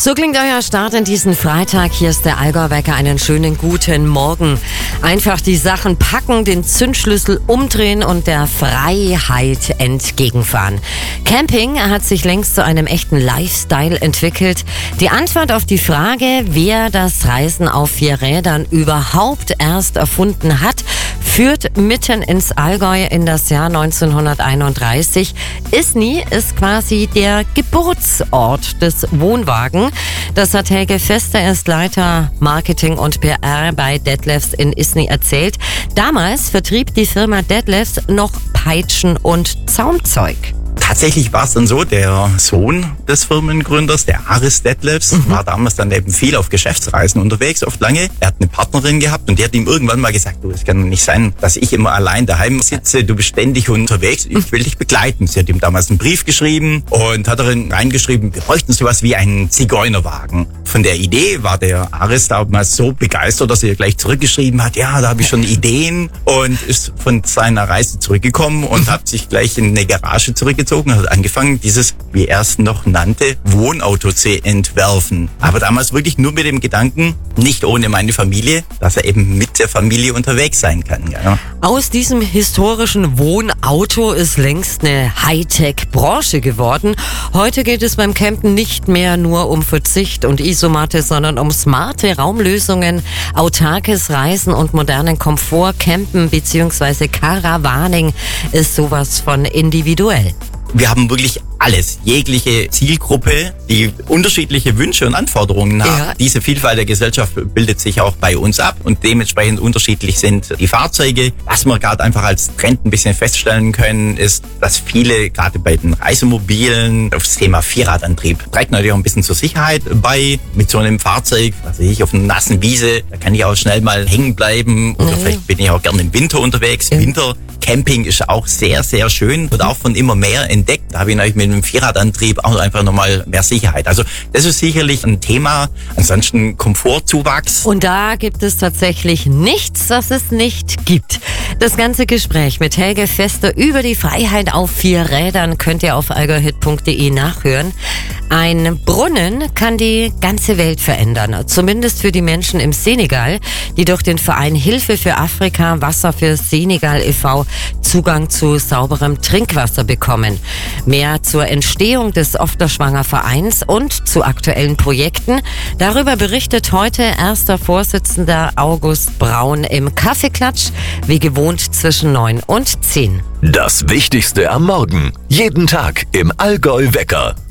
So klingt euer Start in diesen Freitag. Hier ist der Allgäu-Wecker. Einen schönen guten Morgen. Einfach die Sachen packen, den Zündschlüssel umdrehen und der Freiheit entgegenfahren. Camping hat sich längst zu einem echten Lifestyle entwickelt. Die Antwort auf die Frage, wer das Reisen auf 4 Rädern überhaupt erst erfunden hat, führt mitten ins Allgäu in das Jahr 1931. Isny ist quasi der Geburtsort des Wohnwagens. Das hat Helge Fester, er ist Leiter Marketing und PR bei Detlefs in Isny, erzählt. Damals vertrieb die Firma Detlefs noch Peitschen und Zaumzeug. Tatsächlich war es dann so, der Sohn des Firmengründers, der Aris Detlefs, war damals dann eben viel auf Geschäftsreisen unterwegs, oft lange. Er hat eine Partnerin gehabt und die hat ihm irgendwann mal gesagt, du, es kann nicht sein, dass ich immer allein daheim sitze, du bist ständig unterwegs, ich will dich begleiten. Sie hat ihm damals einen Brief geschrieben und hat darin reingeschrieben, wir bräuchten sowas wie einen Zigeunerwagen. Von der Idee war der Aris damals so begeistert, dass er gleich zurückgeschrieben hat, ja, da habe ich schon Ideen, und ist von seiner Reise zurückgekommen und hat sich gleich in eine Garage zurückgezogen und hat angefangen, dieses, wie er es noch nannte, Wohnauto zu entwerfen. Aber damals wirklich nur mit dem Gedanken, nicht ohne meine Familie, dass er eben mit der Familie unterwegs sein kann. Ja. Aus diesem historischen Wohnauto ist längst eine Hightech-Branche geworden. Heute geht es beim Campen nicht mehr nur um Verzicht und Isomatte, sondern um smarte Raumlösungen, autarkes Reisen und modernen Komfort. Campen bzw. Caravaning ist sowas von individuell. Wir haben wirklich alles, jegliche Zielgruppe, die unterschiedliche Wünsche und Anforderungen hat. Ja. Diese Vielfalt der Gesellschaft bildet sich auch bei uns ab und dementsprechend unterschiedlich sind die Fahrzeuge. Was wir gerade einfach als Trend ein bisschen feststellen können, ist, dass viele gerade bei den Reisemobilen auf das Thema Vierradantrieb trägt natürlich auch ein bisschen zur Sicherheit bei. Mit so einem Fahrzeug, also ich auf einer nassen Wiese, da kann ich auch schnell mal hängen bleiben oder vielleicht bin ich auch gerne im Winter unterwegs. Wintercamping ist auch sehr, sehr schön, wird auch von immer mehr entdeckt. Da habe ich natürlich mit einem Vierradantrieb auch einfach nochmal mehr Sicherheit. Also das ist sicherlich ein Thema. Ansonsten Komfortzuwachs. Und da gibt es tatsächlich nichts, was es nicht gibt. Das ganze Gespräch mit Helge Fester über die Freiheit auf 4 Rädern könnt ihr auf allgäuhit.de nachhören. Ein Brunnen kann die ganze Welt verändern, zumindest für die Menschen im Senegal, die durch den Verein Hilfe für Afrika Wasser für Senegal e.V. Zugang zu sauberem Trinkwasser bekommen. Mehr zur Entstehung des Ofterschwanger Vereins und zu aktuellen Projekten. Darüber berichtet heute erster Vorsitzender August Braun im Kaffeeklatsch, wie gewohnt zwischen 9 und 10. Das Wichtigste am Morgen. Jeden Tag im Allgäu-Wecker.